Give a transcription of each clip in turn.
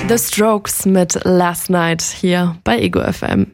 The Strokes mit Last Night hier bei Ego FM.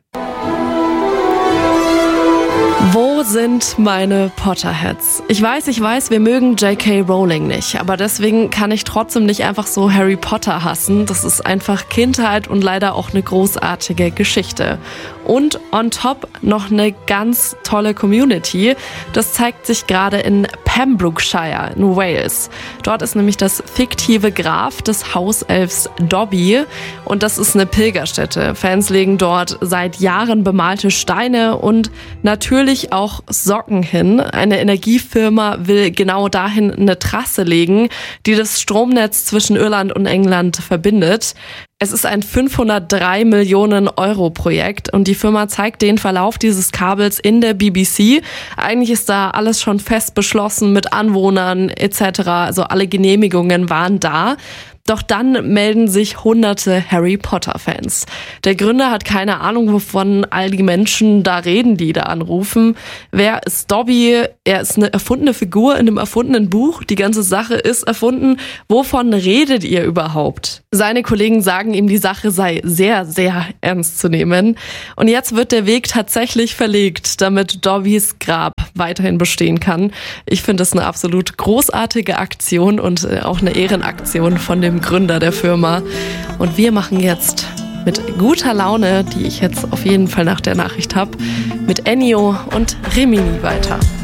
Wo sind meine Potterheads? Ich weiß, wir mögen J.K. Rowling nicht, aber deswegen kann ich trotzdem nicht einfach so Harry Potter hassen. Das ist einfach Kindheit und leider auch eine großartige Geschichte. Und on top noch eine ganz tolle Community. Das zeigt sich gerade in Pembrokeshire in Wales. Dort ist nämlich das fiktive Grab des Hauselfs Dobby und das ist eine Pilgerstätte. Fans legen dort seit Jahren bemalte Steine und natürlich auch Socken hin. Eine Energiefirma will genau dahin eine Trasse legen, die das Stromnetz zwischen Irland und England verbindet. Es ist ein 503 Millionen Euro Projekt und die Firma zeigt den Verlauf dieses Kabels in der BBC. Eigentlich ist da alles schon fest beschlossen mit Anwohnern etc. Also alle Genehmigungen waren da. Doch dann melden sich hunderte Harry Potter-Fans. Der Gründer hat keine Ahnung, wovon all die Menschen da reden, die da anrufen. Wer ist Dobby? Er ist eine erfundene Figur in einem erfundenen Buch. Die ganze Sache ist erfunden. Wovon redet ihr überhaupt? Seine Kollegen sagen ihm, die Sache sei sehr, sehr ernst zu nehmen. Und jetzt wird der Weg tatsächlich verlegt, damit Dobbys Grab weiterhin bestehen kann. Ich finde das eine absolut großartige Aktion und auch eine Ehrenaktion von dem Gründer der Firma. Und wir machen jetzt mit guter Laune, die ich jetzt auf jeden Fall nach der Nachricht habe, mit Ennio und Rimini weiter.